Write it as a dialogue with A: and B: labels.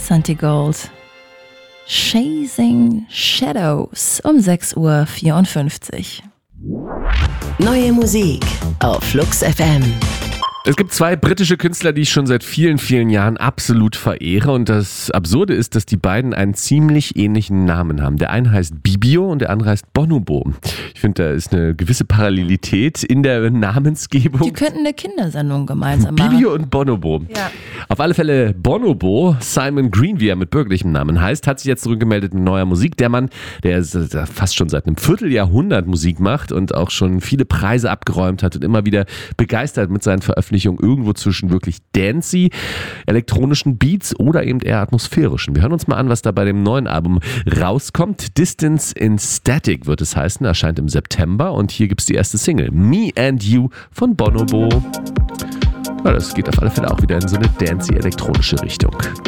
A: Santigold. Chasing Shadows um 6:54 Uhr.
B: Neue Musik auf Flux FM.
C: Es gibt zwei britische Künstler, die ich schon seit vielen, vielen Jahren absolut verehre. Und das Absurde ist, dass die beiden einen ziemlich ähnlichen Namen haben. Der eine heißt Bibio und der andere heißt Bonobo. Ich finde, da ist eine gewisse Parallelität in der Namensgebung.
A: Die könnten eine Kindersendung gemeinsam machen.
C: Bibio und Bonobo.
A: Ja.
C: Auf alle Fälle Bonobo, Simon Green, wie er mit bürgerlichem Namen heißt, hat sich jetzt zurückgemeldet mit neuer Musik. Der Mann, der fast schon seit einem Vierteljahrhundert Musik macht und auch schon viele Preise abgeräumt hat und immer wieder begeistert mit seinen Veröffentlichungen irgendwo zwischen wirklich dancey, elektronischen Beats oder eben eher atmosphärischen. Wir hören uns mal an, was da bei dem neuen Album rauskommt. Distance in Static wird es heißen, erscheint im September und hier gibt es die erste Single, Me and You von Bonobo. Ja, das geht auf alle Fälle auch wieder in so eine dancey elektronische Richtung.